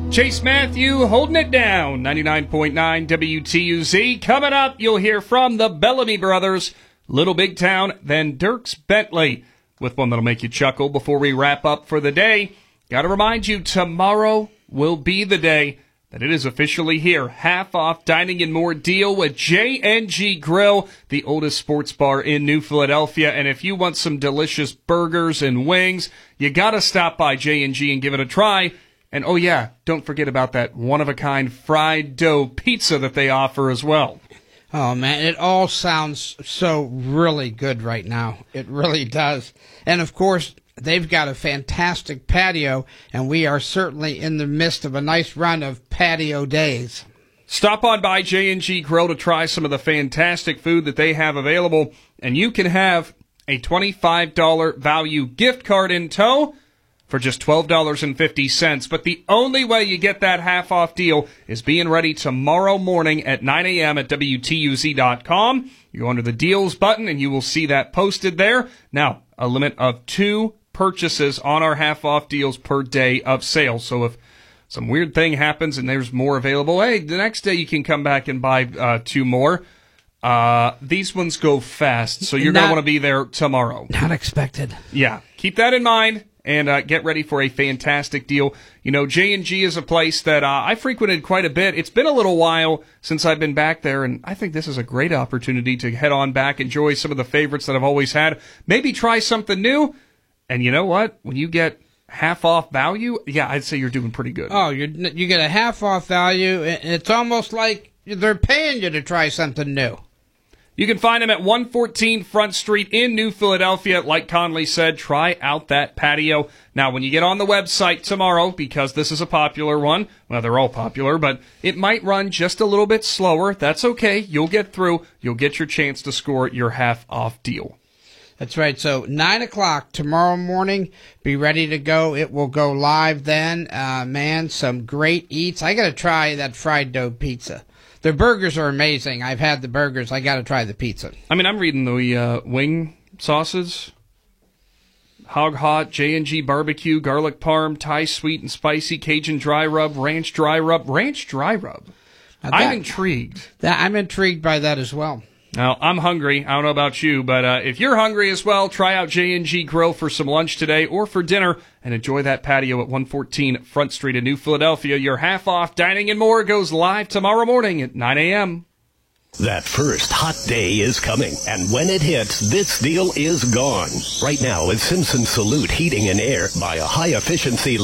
Chase Matthew holding it down, 99.9 WTUZ. Coming up, you'll hear from the Bellamy brothers, Little Big Town, then Dierks Bentley, with one that'll make you chuckle before we wrap up for the day. Got to remind you, tomorrow will be the day that it is officially here. Half off dining and more deal with J&G Grill, the oldest sports bar in New Philadelphia. And if you want some delicious burgers and wings, you got to stop by J&G and give it a try. And oh yeah, don't forget about that one-of-a-kind fried dough pizza that they offer as well. Oh man, it all sounds so really good right now. It really does. And of course, they've got a fantastic patio, and we are certainly in the midst of a nice run of patio days. Stop on by J&G Grill to try some of the fantastic food that they have available, and you can have a $25 value gift card in tow for just $12.50. But the only way you get that half-off deal is being ready tomorrow morning at 9 a.m. at WTUZ.com. You go under the deals button, and you will see that posted there. Now, a limit of 2 purchases on our half-off deals per day of sale. So if some weird thing happens and there's more available, hey, the next day you can come back and buy 2 more. These ones go fast, so you're going to want to be there tomorrow. Not expected. Yeah, keep that in mind. And get ready for a fantastic deal. You know, J&G is a place that I frequented quite a bit. It's been a little while since I've been back there, and I think this is a great opportunity to head on back, enjoy some of the favorites that I've always had, maybe try something new. And you know what? When you get half-off value, yeah, I'd say you're doing pretty good. Oh, you get a half-off value. It's almost like they're paying you to try something new. You can find them at 114 Front Street in New Philadelphia. Like Conley said, try out that patio. Now, when you get on the website tomorrow, because this is a popular one, well, they're all popular, but it might run just a little bit slower. That's okay. You'll get through. You'll get your chance to score your half-off deal. That's right. So 9 o'clock tomorrow morning, be ready to go. It will go live then. Man, some great eats. I got to try that fried dough pizza. Their burgers are amazing. I've had the burgers. I got to try the pizza. I mean, I'm reading the wing sauces. Hog Hot, J&G Barbecue, Garlic Parm, Thai Sweet and Spicy, Cajun Dry Rub, Ranch Dry Rub. Ranch Dry Rub. I'm intrigued. I'm intrigued by that as well. Now, I'm hungry. I don't know about you, but if you're hungry as well, try out J&G Grill for some lunch today or for dinner and enjoy that patio at 114 Front Street in New Philadelphia. Your half-off dining and more goes live tomorrow morning at 9 a.m. That first hot day is coming, and when it hits, this deal is gone. Right now, at Simpson Salute Heating and Air, buy a high-efficiency